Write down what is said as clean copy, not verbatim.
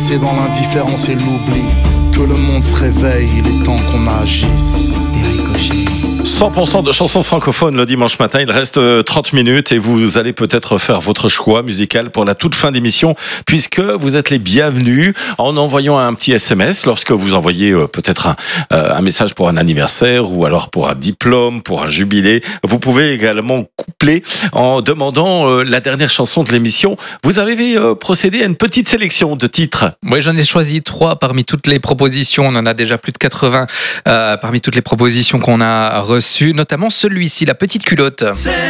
C'est dans l'indifférence et l'oubli que le monde se réveille, il est temps qu'on agisse. 100% de chansons francophones le dimanche matin, il reste 30 minutes et vous allez peut-être faire votre choix musical pour la toute fin d'émission puisque vous êtes les bienvenus en envoyant un petit SMS lorsque vous envoyez peut-être un message pour un anniversaire ou alors pour un diplôme, pour un jubilé. Vous pouvez également coupler en demandant la dernière chanson de l'émission. Vous avez procédé à une petite sélection de titres. Oui, j'en ai choisi 3 parmi toutes les propositions. On en a déjà plus de 80 parmi toutes les propositions qu'on a reçues, notamment celui-ci, La Petite Culotte.